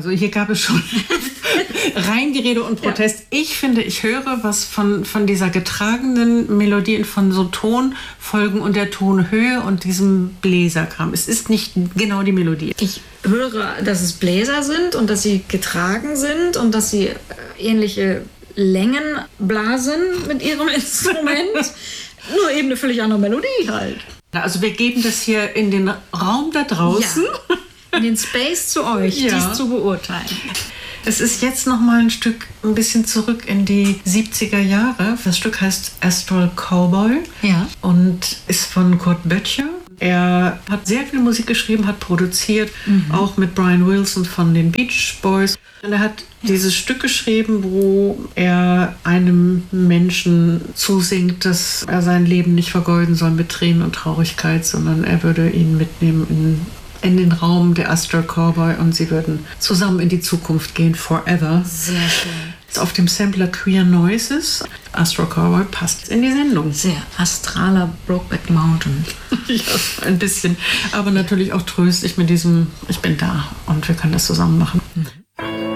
Also hier gab es schon Reingerede und Protest. Ja. Ich finde, ich höre was von dieser getragenen Melodie, von so Tonfolgen und der Tonhöhe und diesem Bläserkram. Es ist nicht genau die Melodie. Ich höre, dass es Bläser sind und dass sie getragen sind und dass sie ähnliche Längen blasen mit ihrem Instrument. Nur eben eine völlig andere Melodie halt. Also wir geben das hier in den Raum da draußen. Ja. In den Space zu euch, dies zu beurteilen. Es ist jetzt noch mal ein bisschen zurück in die 70er Jahre. Das Stück heißt Astral Cowboy und ist von Kurt Böttcher. Er hat sehr viel Musik geschrieben, hat produziert, auch mit Brian Wilson von den Beach Boys. Und er hat dieses Stück geschrieben, wo er einem Menschen zusingt, dass er sein Leben nicht vergeuden soll mit Tränen und Traurigkeit, sondern er würde ihn mitnehmen in den Raum der Astral Cowboy und sie würden zusammen in die Zukunft gehen, forever. Sehr schön. Auf dem Sampler Queer Noises. Astral Cowboy passt in die Sendung. Sehr astraler Brokeback Mountain. Ja, ein bisschen. Aber natürlich auch tröstlich mit diesem, ich bin da und wir können das zusammen machen.